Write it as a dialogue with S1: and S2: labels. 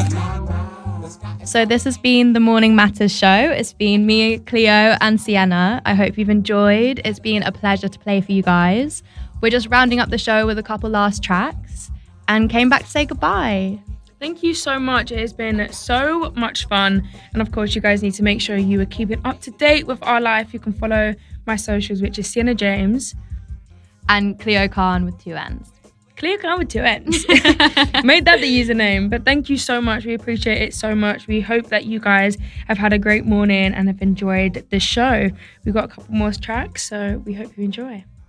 S1: So this has been the Morning Matters show. It's been me, Cleo, and Sienna. I hope you've enjoyed. It's been a pleasure to play for you guys. We're just rounding up the show with a couple last tracks and came back to say goodbye.
S2: Thank you so much. It has been so much fun. And of course, you guys need to make sure you are keeping up to date with our life. You can follow my socials, which is Sienna James.
S1: And Cleo Khan with 2 N's.
S2: Cleo Khan with 2 N's. Made that the username. But thank you so much. We appreciate it so much. We hope that you guys have had a great morning and have enjoyed the show. We've got a couple more tracks, so we hope you enjoy.